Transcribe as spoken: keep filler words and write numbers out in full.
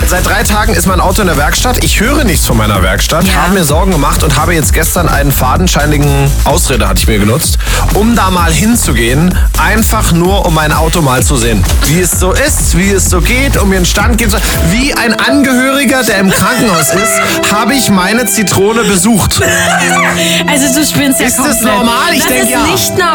Seit drei Tagen ist mein Auto in der Werkstatt. Ich höre nichts von meiner Werkstatt, Ja. habe mir Sorgen gemacht und habe jetzt gestern einen fadenscheinigen Ausrede, hatte ich mir genutzt, um da mal hinzugehen, einfach nur um mein Auto mal zu sehen. Wie es so ist, wie es so geht, um mir einen Stand geben zu. Wie ein Angehöriger, der im Krankenhaus ist, habe ich meine Zitrone besucht. Also du spinnst ja Ist das komplett. normal? Ich das denk, ist ja. nicht normal.